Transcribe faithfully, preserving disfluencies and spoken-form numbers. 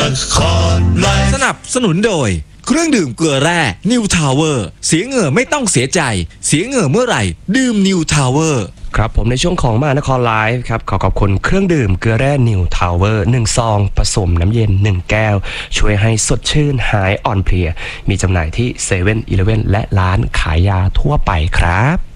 ละครไลฟ์สนับสนุนโดยเครื่องดื่มเกลือแร่ New Tower เสียเหงื่อไม่ต้องเสียใจเสียเหงื่อเมื่อไหร่ดื่ม New Tower ครับผมในช่วงของมหานครไลฟ์ครับขอขอบคุณเครื่องดื่มเกลือแร่ New Tower หนึ่งซองผสมน้ำเย็นหนึ่งแก้วช่วยให้สดชื่นหายอ่อนเพลียมีจำหน่ายที่เซเว่นอีเลฟเว่นและร้านขายยาทั่วไปครับ